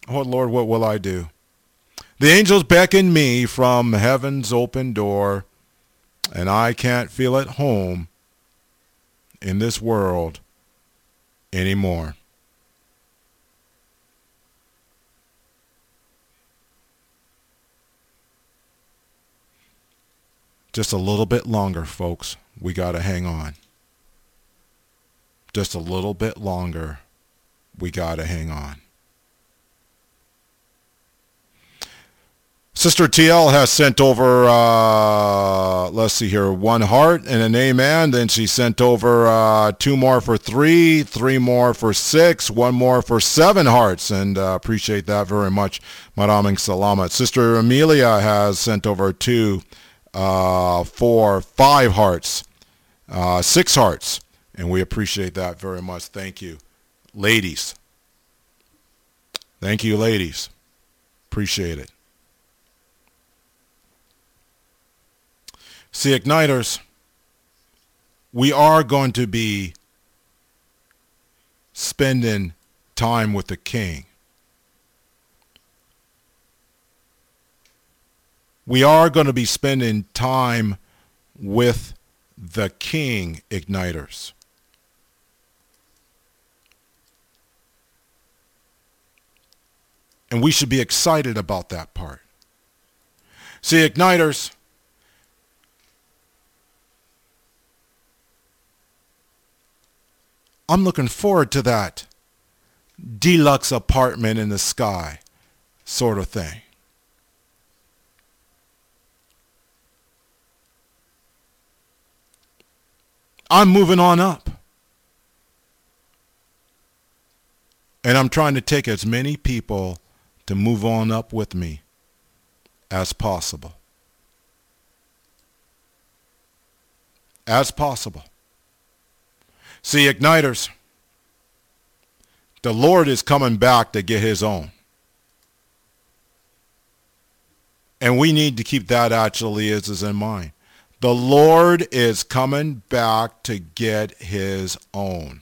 Oh, Lord, what will I do? The angels beckon me from heaven's open door, and I can't feel at home in this world anymore. Just a little bit longer, folks. We got to hang on. Just a little bit longer. We got to hang on. Sister TL has sent over, let's see here, 1 heart and an amen. Then she sent over 2 more for 3, 3 more for 6, 1 more for 7 hearts. And appreciate that very much. Maraming salamat. Sister Amelia has sent over 2, 4, 5 hearts, 6 hearts. And we appreciate that very much. Thank you. Ladies. Thank you, ladies. Appreciate it. See, Igniters, we are going to be spending time with the King. We are going to be spending time with the King, Igniters. And we should be excited about that part. See, Igniters, I'm looking forward to that deluxe apartment in the sky sort of thing. I'm moving on up. And I'm trying to take as many people to move on up with me as possible. As possible. See, Igniters, the Lord is coming back to get his own. And we need to keep that actually is in mind. The Lord is coming back to get his own.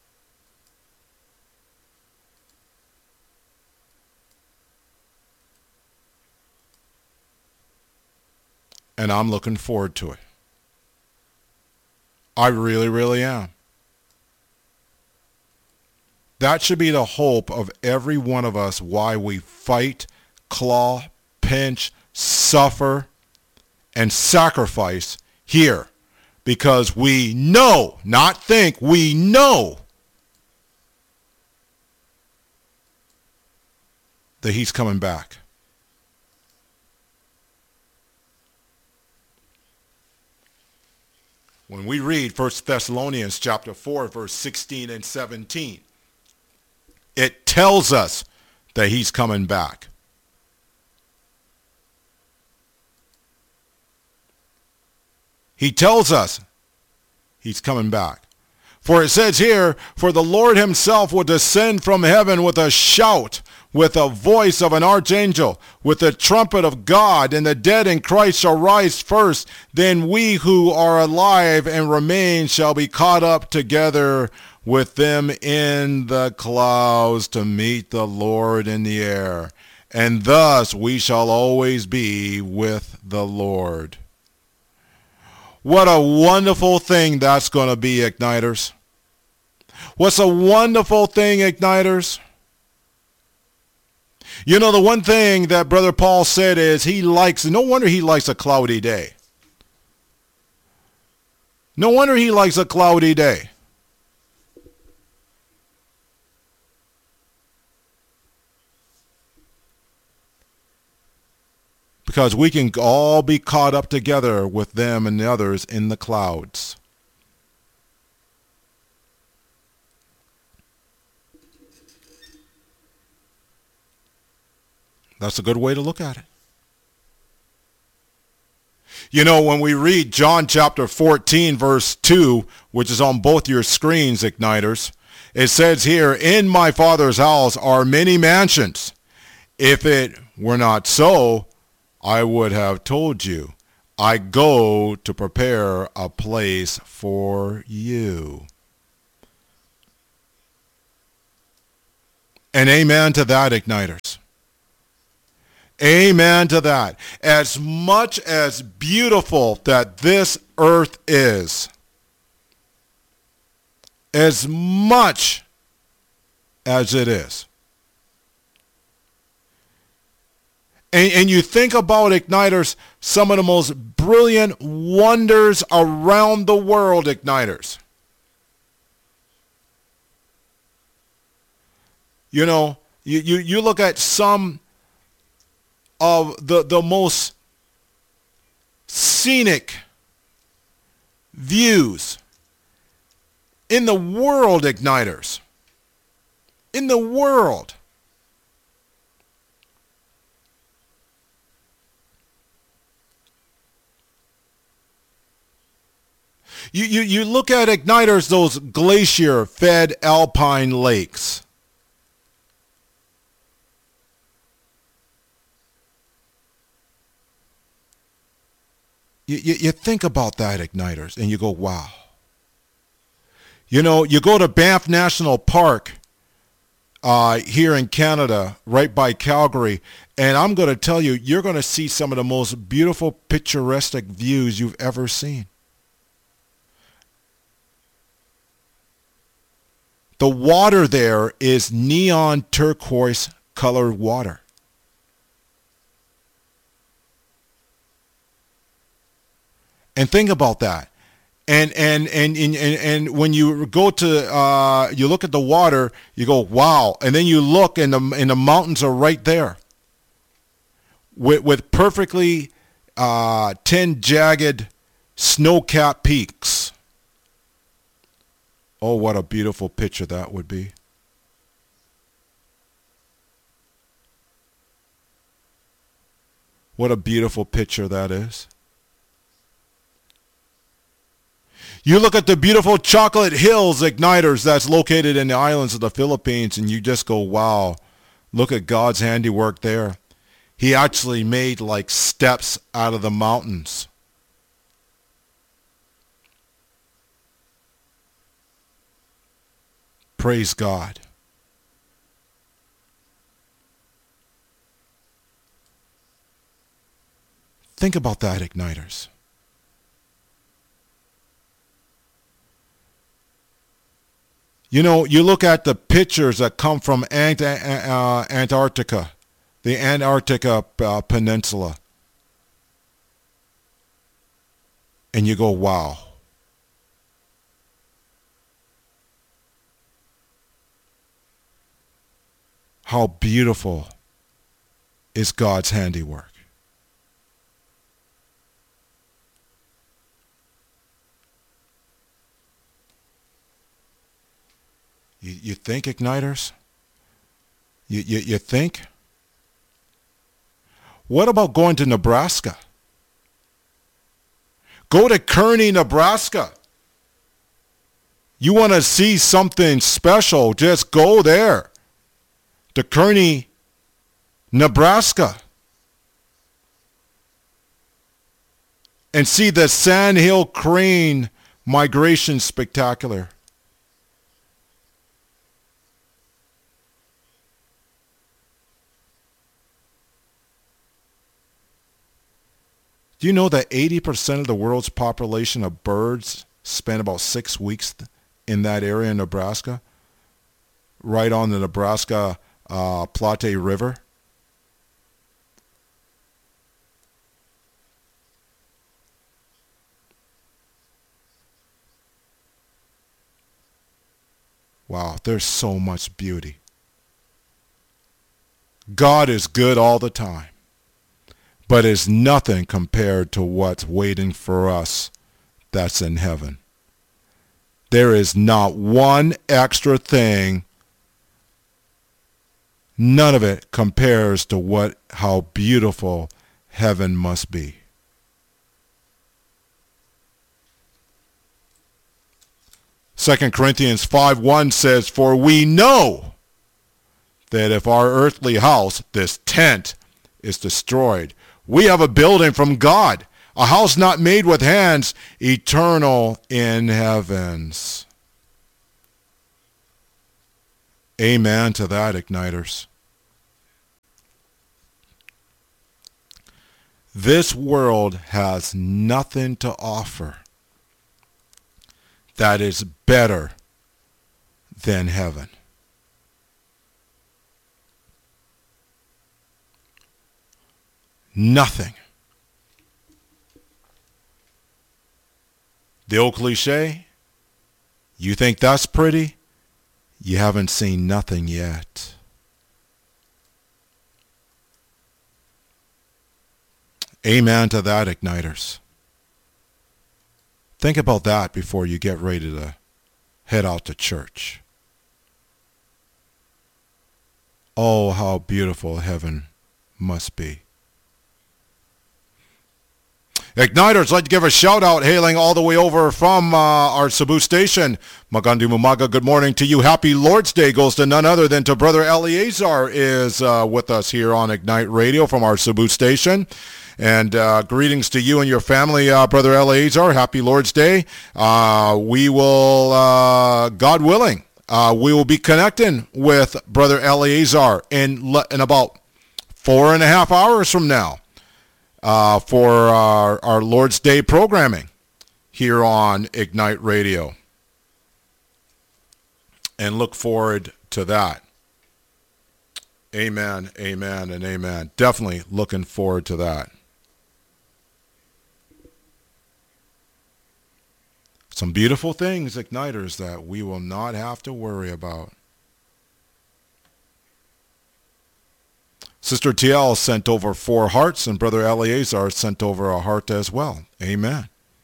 And I'm looking forward to it. I really, really am. That should be the hope of every one of us, why we fight, claw, pinch, suffer, and sacrifice here. Because we know, not think, we know that he's coming back. When we read 1 Thessalonians chapter 4, verse 16 and 17, it tells us that he's coming back. He tells us he's coming back. For it says here, for the Lord himself will descend from heaven with a shout, with a voice of an archangel, with the trumpet of God, and the dead in Christ shall rise first. Then we who are alive and remain shall be caught up together with them in the clouds to meet the Lord in the air. And thus we shall always be with the Lord. What a wonderful thing that's going to be, Igniters. What's a wonderful thing, Igniters? You know, the one thing that Brother Paul said is no wonder he likes a cloudy day. No wonder he likes a cloudy day. Because we can all be caught up together with them and the others in the clouds. That's a good way to look at it. You know, when we read John chapter 14, verse 2, which is on both your screens, Igniters, it says here, in my Father's house are many mansions. If it were not so, I would have told you. I go to prepare a place for you. And amen to that, Igniters. Amen to that. As much as beautiful that this earth is, as much as it is. And you think about igniters, some of the most brilliant wonders around the world, igniters. You know, you look at some of the most scenic views in the world, igniters. In the world. You look at igniters, those glacier-fed alpine lakes. You think about that, igniters, and you go, wow. You know, you go to Banff National Park here in Canada, right by Calgary, and I'm going to tell you, you're going to see some of the most beautiful, picturesque views you've ever seen. The water there is neon turquoise colored water. And think about that. And when you go to you look at the water, you go, wow. And then you look and the mountains are right there. With perfectly 10 jagged snow-capped peaks. Oh, what a beautiful picture that would be. What a beautiful picture that is. You look at the beautiful Chocolate Hills igniters that's located in the islands of the Philippines, and you just go, wow, look at God's handiwork there. He actually made like steps out of the mountains. Praise God. Think about that, igniters. You know, you look at the pictures that come from Antarctica, the Antarctica Peninsula, and you go, wow. How beautiful is God's handiwork. You think, igniters? You think? What about going to Nebraska? Go to Kearney, Nebraska. You want to see something special, just go there. To Kearney, Nebraska. And see the Sandhill Crane Migration Spectacular. Do you know that 80% of the world's population of birds spend about 6 weeks in that area in Nebraska? Right on the Nebraska Platte River? Wow, there's so much beauty. God is good all the time. But it's nothing compared to what's waiting for us that's in heaven. There is not one extra thing. None of it compares to how beautiful heaven must be. Second Corinthians 5:1 says, "For we know that if our earthly house, this tent, is destroyed, we have a building from God, a house not made with hands, eternal in heavens." Amen to that, igniters. This world has nothing to offer that is better than heaven. Nothing. The old cliche, you think that's pretty? You haven't seen nothing yet. Amen to that, Igniters. Think about that before you get ready to head out to church. Oh, how beautiful heaven must be. Igniters, I'd like to give a shout out hailing all the way over from our Cebu station. Magandang umaga, good morning to you. Happy Lord's Day goes to none other than to Brother Eleazar is with us here on Ignite Radio from our Cebu station. And greetings to you and your family, Brother Eleazar. Happy Lord's Day. We will, God willing, we will be connecting with Brother Eleazar in about 4.5 hours from now for our Lord's Day programming here on Ignite Radio. And look forward to that. Amen, amen, and amen. Definitely looking forward to that. Some beautiful things, Igniters, that we will not have to worry about. Sister TL sent over 4 hearts, and Brother Eleazar sent over a heart as well. Amen.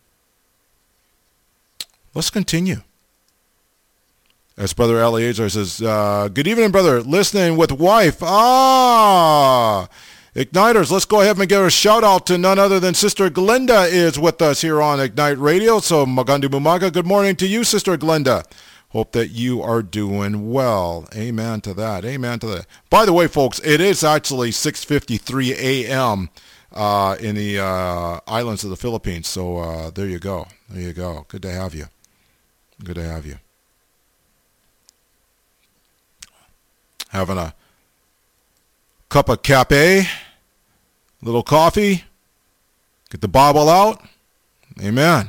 Let's continue. As Brother Eleazar says, good evening, brother. Listening with wife. Igniters, let's go ahead and give a shout out to none other than Sister Glenda is with us here on Ignite Radio. So Magandang umaga, good morning to you, Sister Glenda. Hope that you are doing well. Amen to that. Amen to that. By the way, folks, it is actually 6:53 a.m. In the islands of the Philippines. So there you go. There you go. Good to have you. Good to have you. Having a cup of cafe, little coffee, get the Bible out. Amen.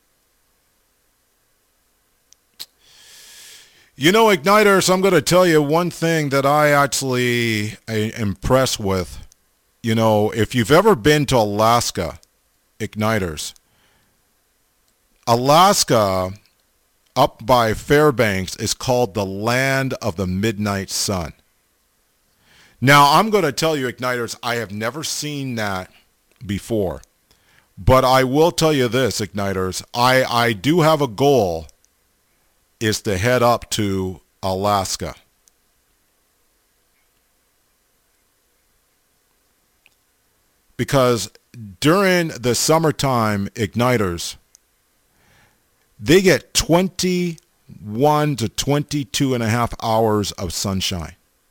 You know, Igniters, I'm going to tell you one thing that I actually am impressed with. You know, if you've ever been to Alaska, Igniters, Alaska up by Fairbanks is called the land of the midnight sun. Now, I'm going to tell you, Igniters, I have never seen that before. But I will tell you this, Igniters, I do have a goal, is to head up to Alaska. Because during the summertime, Igniters, they get 21 to 22 and a half hours of sunshine.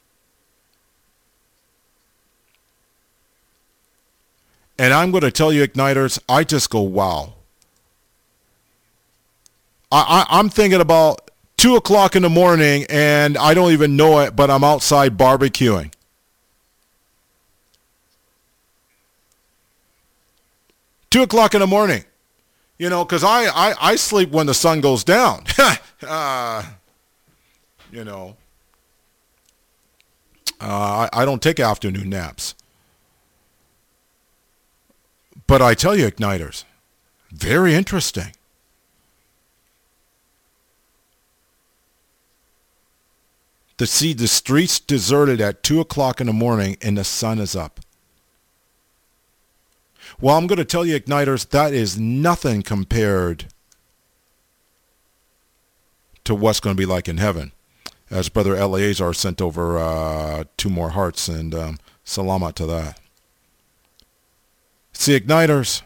And I'm going to tell you, Igniters, I just go, wow. I'm thinking about 2 o'clock in the morning, and I don't even know it, but I'm outside barbecuing. Two o'clock in the morning. You know, because I sleep when the sun goes down. You know. I don't take afternoon naps. But I tell you, Igniters, very interesting. To see the streets deserted at 2 o'clock in the morning and the sun is up. Well, I'm going to tell you, Igniters, that is nothing compared to what's going to be like in heaven. As Brother Eleazar sent over 2 more hearts, and salamat to that. See, Igniters,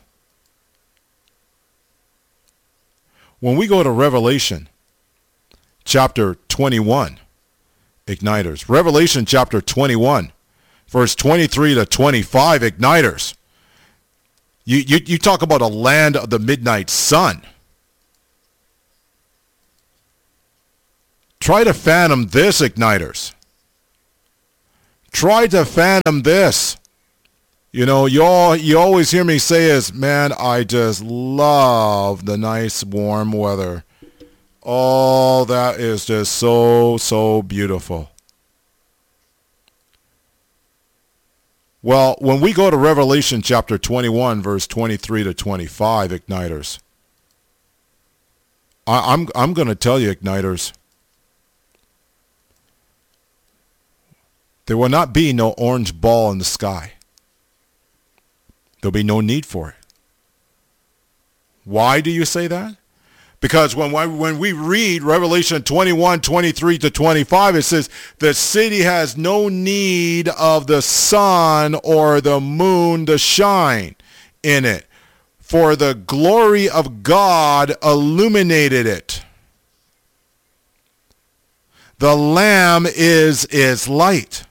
when we go to Revelation chapter 21, Igniters, Revelation chapter 21, verse 23 to 25, Igniters, you talk about a land of the midnight sun. Try to fathom this, Igniters. Try to fathom this. You always hear me say is, man, I just love the nice warm weather. Oh, that is just so, so beautiful. Well, when we go to Revelation chapter 21, verse 23 to 25, Igniters, I'm going to tell you, Igniters, there will not be no orange ball in the sky. There'll be no need for it. Why do you say that? Because when we read Revelation 21, 23 to 25, it says, the city has no need of the sun or the moon to shine in it, for the glory of God illuminated it. The Lamb is its light.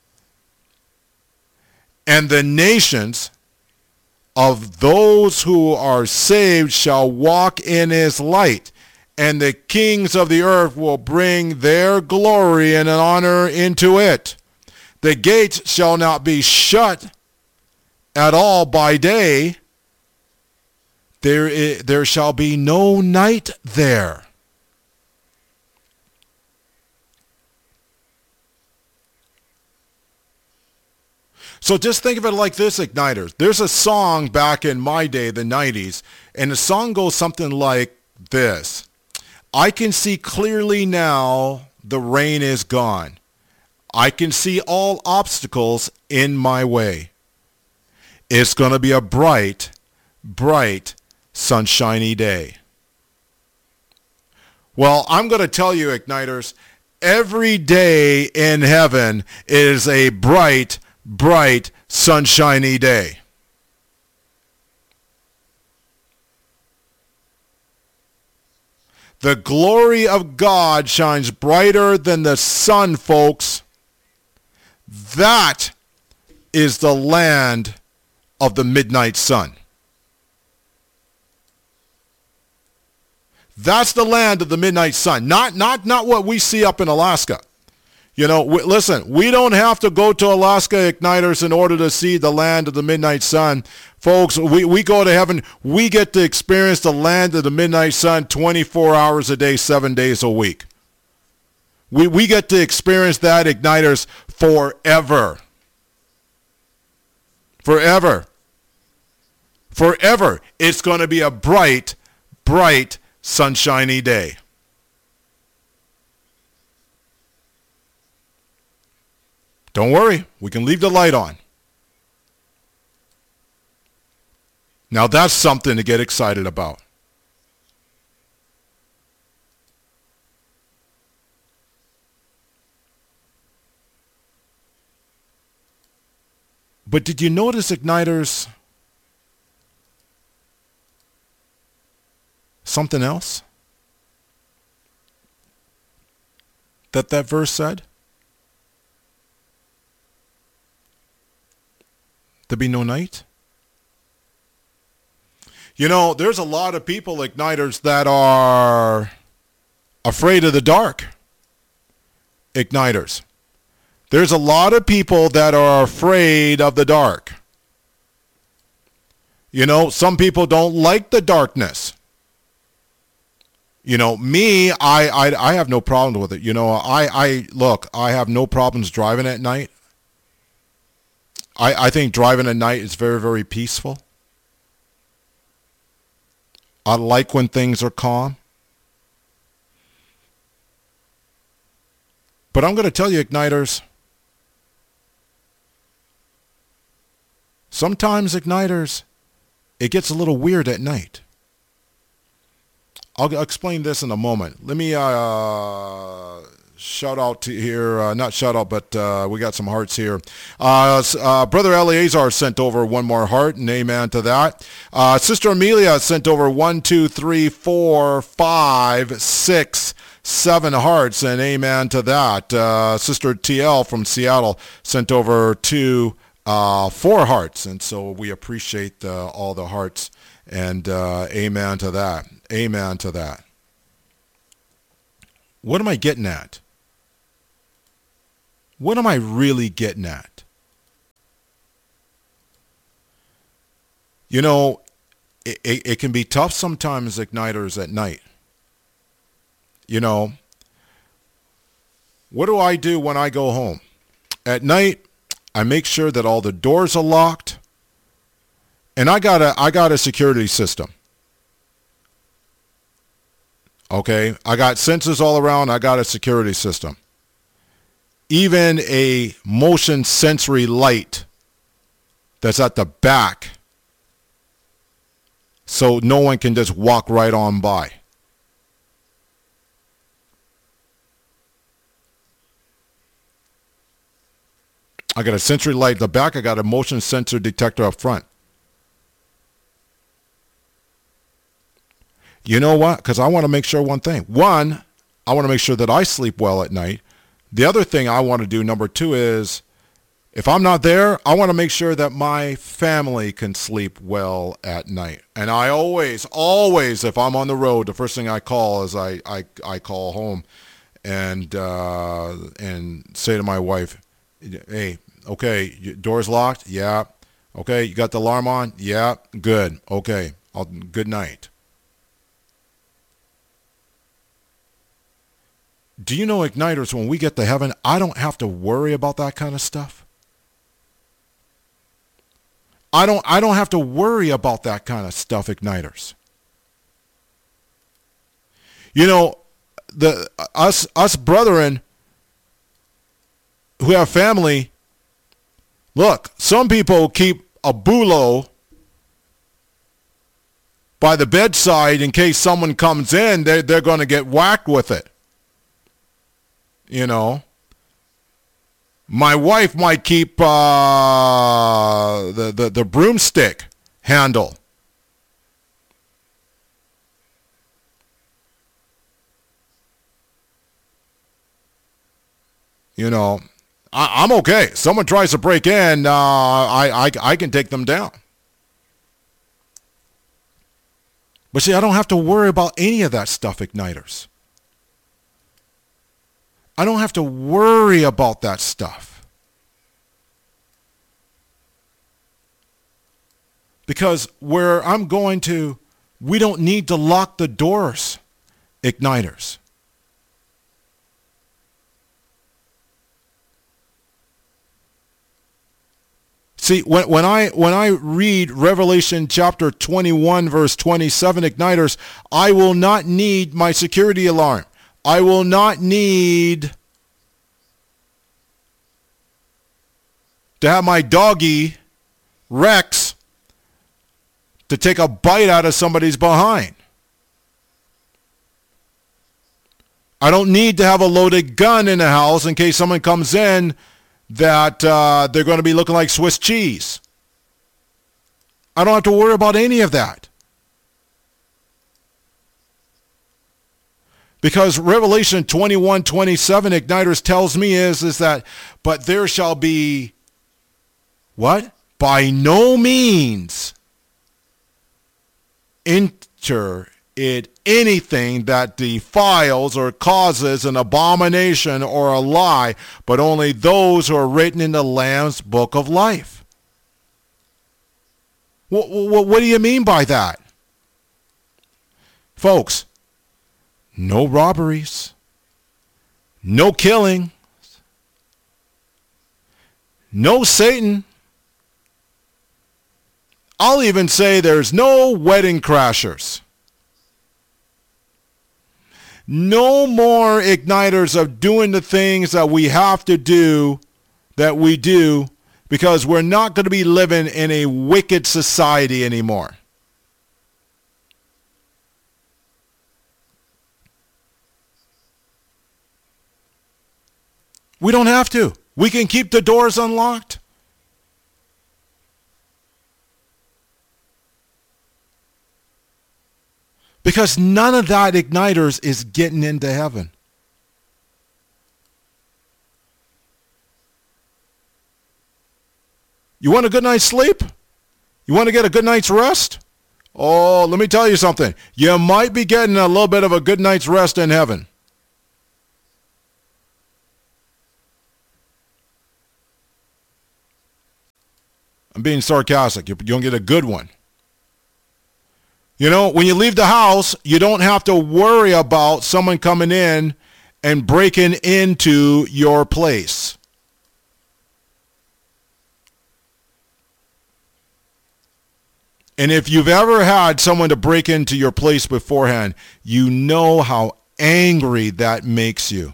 And the nations of those who are saved shall walk in his light, and the kings of the earth will bring their glory and honor into it. The gates shall not be shut at all by day. There shall be no night there. So just think of it like this, Igniters. There's a song back in my day, the 90s, and the song goes something like this. I can see clearly now the rain is gone. I can see all obstacles in my way. It's going to be a bright, bright, sunshiny day. Well, I'm going to tell you, Igniters, every day in heaven is a bright, bright, sunshiny day. The glory of God shines brighter than the sun, folks. That is the land of the midnight sun. That's the land of the midnight sun. Not what we see up in Alaska. Listen, we don't have to go to Alaska, Igniters, in order to see the land of the midnight sun. Folks, we go to heaven. We get to experience the land of the midnight sun 24 hours a day, 7 days a week. We get to experience that, Igniters, forever. Forever. Forever. It's going to be a bright, bright, sunshiny day. Don't worry, we can leave the light on. Now that's something to get excited about. But did you notice, Igniters, something else that verse said? There be no night? There's a lot of people, Igniters, that are afraid of the dark. Igniters. There's a lot of people that are afraid of the dark. Some people don't like the darkness. Me, I have no problem with it. I have no problems driving at night. I think driving at night is very, very peaceful. I like when things are calm. But I'm going to tell you, Igniters, sometimes, Igniters, it gets a little weird at night. I'll explain this in a moment. Let me shout out to here, not shout out, but we got some hearts here. Brother Eleazar sent over one more heart, and amen to that. Sister Amelia sent over 1, 2, 3, 4, 5, 6, 7 hearts, and amen to that. Sister TL from Seattle sent over 4 hearts, and so we appreciate all the hearts, and amen to that. Amen to that. What am I getting at? What am I really getting at? You know, it can be tough sometimes, igniters, at night. You know, what do I do when I go home? At night, I make sure that all the doors are locked, and I got a security system. Okay, I got sensors all around. I got a security system. Even a motion sensory light that's at the back, so no one can just walk right on by. I got a sensory light at the back. I got a motion sensor detector up front. You know what? Because I want to make sure one thing. One, I want to make sure that I sleep well at night. The other thing I want to do, number two, is if I'm not there, I want to make sure that my family can sleep well at night. And I always, if I'm on the road, the first thing I call is I call home and say to my wife, hey, okay, your door's locked? Yeah. Okay, you got the alarm on? Yeah. Good. Okay. Good night. Do you know, igniters, when we get to heaven, I don't have to worry about that kind of stuff. I don't have to worry about that kind of stuff, igniters. You know, us brethren who have family, look, some people keep a bulo by the bedside in case someone comes in, they're going to get whacked with it. You know, my wife might keep the broomstick handle. You know, I'm okay. Someone tries to break in, I can take them down. But see, I don't have to worry about any of that stuff, igniters. I don't have to worry about that stuff. Because where I'm going to, we don't need to lock the doors, igniters. See, when I read Revelation chapter 21, verse 27, igniters, I will not need my security alarm. I will not need to have my doggy, Rex, to take a bite out of somebody's behind. I don't need to have a loaded gun in the house in case someone comes in that they're going to be looking like Swiss cheese. I don't have to worry about any of that. Because Revelation 21:27, igniters, tells me is that, but there shall be, what? By no means enter it anything that defiles or causes an abomination or a lie, but only those who are written in the Lamb's book of life. What do you mean by that? Folks, no robberies, no killing, no Satan. I'll even say there's no wedding crashers. No more igniters of doing the things that we have to do, that we do, because we're not going to be living in a wicked society anymore. We don't have to. We can keep the doors unlocked. Because none of that, igniters, is getting into heaven. You want a good night's sleep? You want to get a good night's rest? Oh, let me tell you something. You might be getting a little bit of a good night's rest in heaven. I'm being sarcastic. You're going to get a good one. You know, when you leave the house, you don't have to worry about someone coming in and breaking into your place. And if you've ever had someone to break into your place beforehand, you know how angry that makes you.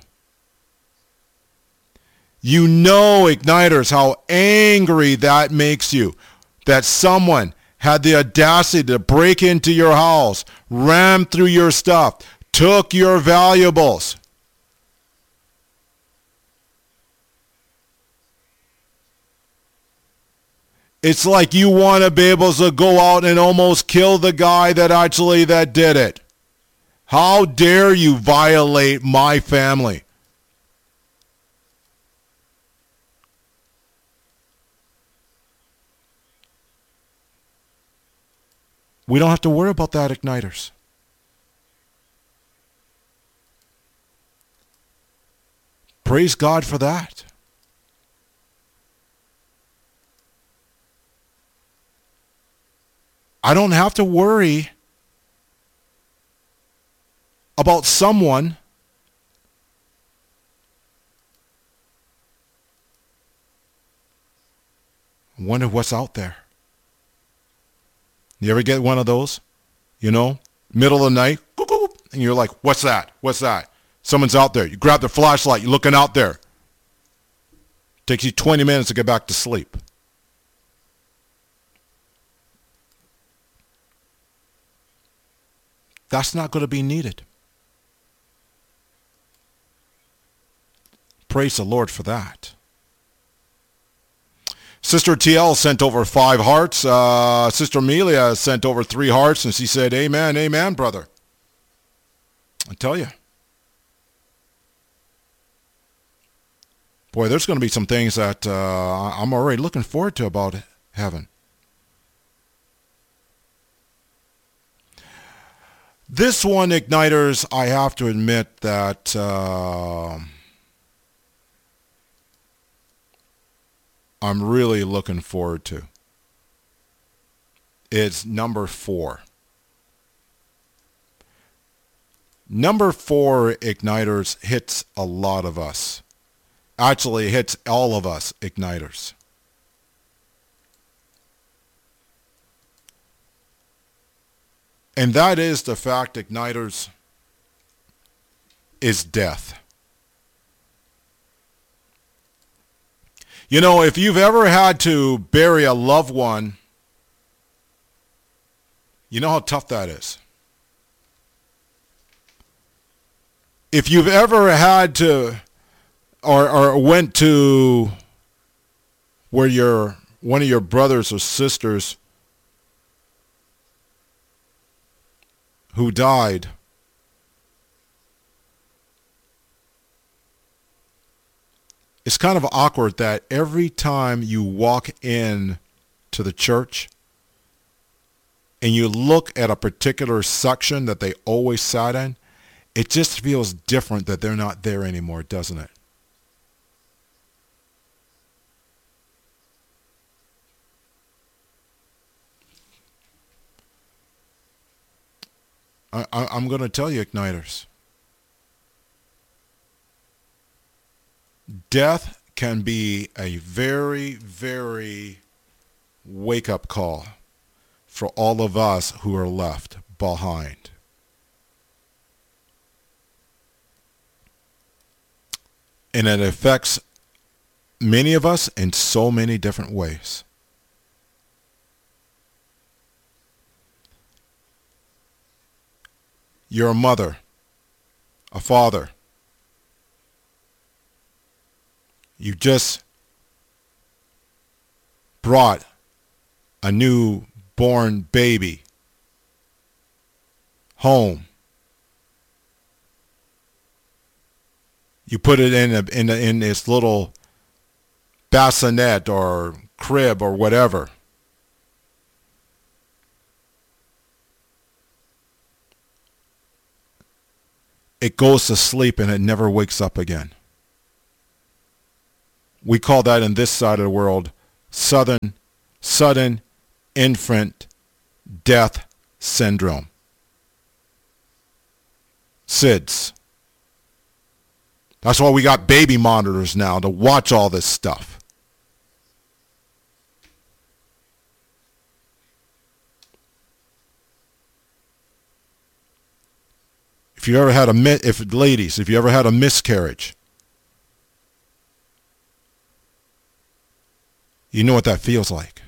You know, igniters, how angry that makes you. That someone had the audacity to break into your house, ram through your stuff, took your valuables. It's like you want to be able to go out and almost kill the guy that did it. How dare you violate my family? We don't have to worry about that, igniters. Praise God for that. I don't have to worry about someone wonder what's out there. You ever get one of those? You know, middle of the night, and you're like, what's that? What's that? Someone's out there. You grab the flashlight, you're looking out there. Takes you 20 minutes to get back to sleep. That's not going to be needed. Praise the Lord for that. Sister TL sent over 5 hearts. Sister Amelia sent over 3 hearts, and she said, amen, amen, brother. I tell you. Boy, there's going to be some things that I'm already looking forward to about heaven. This one, igniters, I have to admit that I'm really looking forward to. It's number 4. Number 4, igniters, hits a lot of us. Actually, it hits all of us, igniters. And that is the fact, igniters, is death. You know, if you've ever had to bury a loved one, you know how tough that is. If you've ever had to or went to where one of your brothers or sisters who died, it's kind of awkward that every time you walk in to the church and you look at a particular section that they always sat in, it just feels different that they're not there anymore, doesn't it? I'm going to tell you, igniters. Death can be a very, very wake-up call for all of us who are left behind. And it affects many of us in so many different ways. You're a mother, a father. You just brought a newborn baby home. You put it in this little bassinet or crib or whatever. It goes to sleep and it never wakes up again. We call that in this side of the world sudden infant death syndrome. SIDS. That's why we got baby monitors now to watch all this stuff. If you ever had if you ever had a miscarriage, you know what that feels like.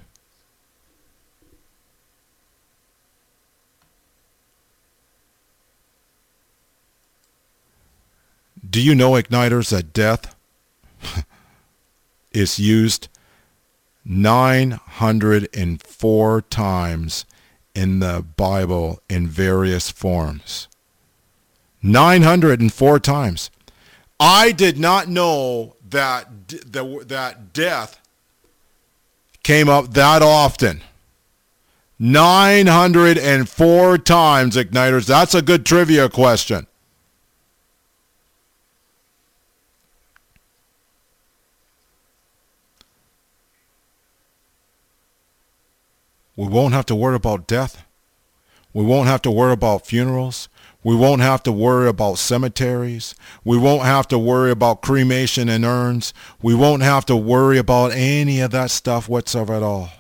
Do you know, Igniters, that death is used 904 times in the Bible in various forms? 904 times. I did not know that that death came up that often. 904 times, Igniters. That's a good trivia question. We won't have to worry about death. We won't have to worry about funerals. We won't have to worry about cemeteries. We won't have to worry about cremation and urns. We won't have to worry about any of that stuff whatsoever at all.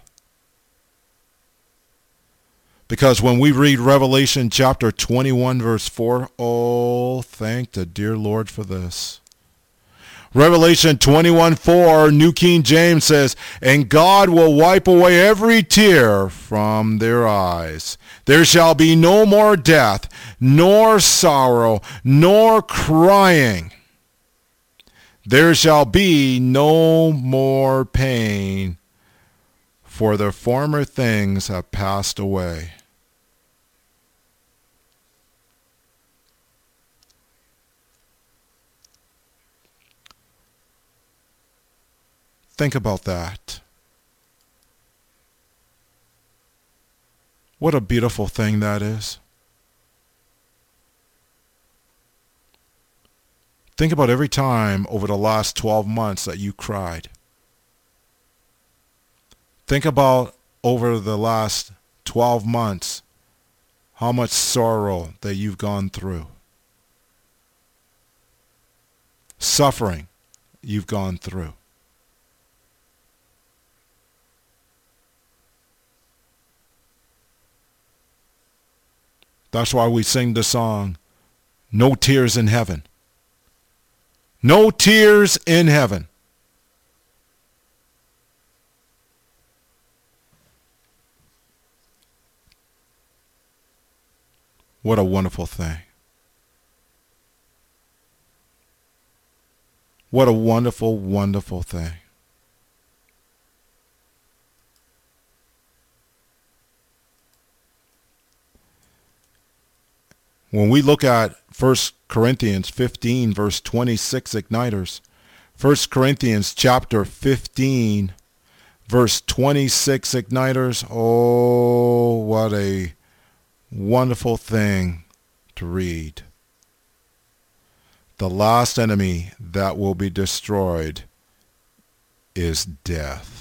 Because when we read Revelation chapter 21 verse 4, oh, thank the dear Lord for this. Revelation 21:4, New King James says, "And God will wipe away every tear from their eyes. There shall be no more death, nor sorrow, nor crying. There shall be no more pain, for the former things have passed away." Think about that. What a beautiful thing that is. Think about every time over the last 12 months that you cried. Think about over the last 12 months how much sorrow that you've gone through. Suffering you've gone through. That's why we sing the song, "No Tears in Heaven." No tears in heaven. What a wonderful thing. What a wonderful, wonderful thing. When we look at 1 Corinthians 15, verse 26, Igniters, 1 Corinthians chapter 15, verse 26, Igniters, oh, what a wonderful thing to read. The last enemy that will be destroyed is death.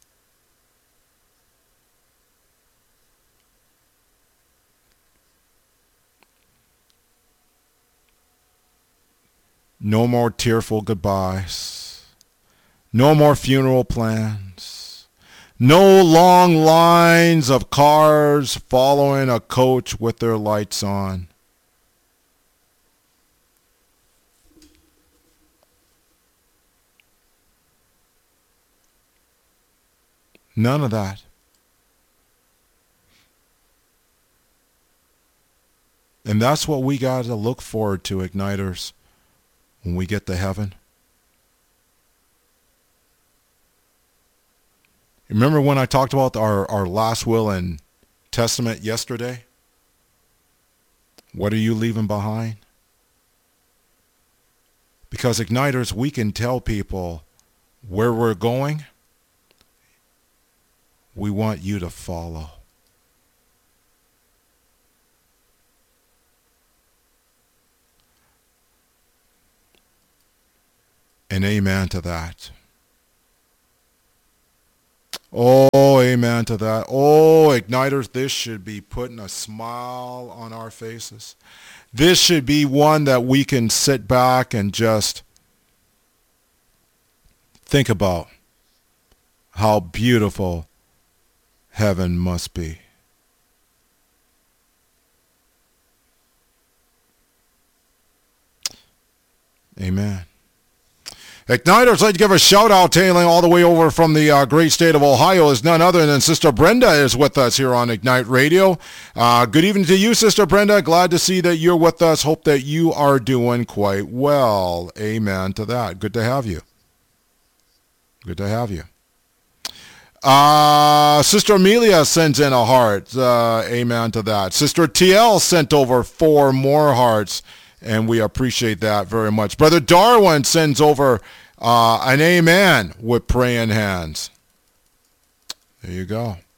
No more tearful goodbyes. No more funeral plans. No long lines of cars following a coach with their lights on. None of that. And that's what we got to look forward to, Igniters, when we get to heaven. Remember when I talked about our last will and testament yesterday? What are you leaving behind? Because, Igniters, we can tell people where we're going. We want you to follow. And amen to that. Oh, Oh, amen to that. Oh, Igniters, this should be putting a smile on our faces. This should be one that we can sit back and just think about how beautiful heaven must be. Amen. Igniters, I'd like to give a shout out, tailing all the way over from the great state of Ohio, is none other than Sister Brenda is with us here on Ignite Radio. Good evening to you, Sister Brenda. Glad to see that you're with us. Hope that you are doing quite well. Amen to that. Good to have you. Good to have you. Sister Amelia sends in a heart. Amen to that. Sister TL sent over 4 more hearts, and we appreciate that very much. Brother Darwin sends over an amen with praying hands. There you go.